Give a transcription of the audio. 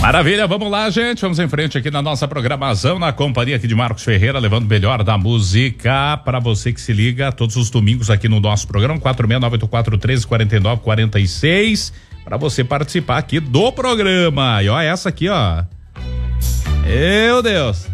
Maravilha, vamos lá, gente, vamos em frente aqui na nossa programação, na companhia aqui de Marcos Ferreira, levando o melhor da música para você que se liga todos os domingos aqui no nosso programa, 46984134946, para você participar aqui do programa. E ó, essa aqui, ó, meu Deus,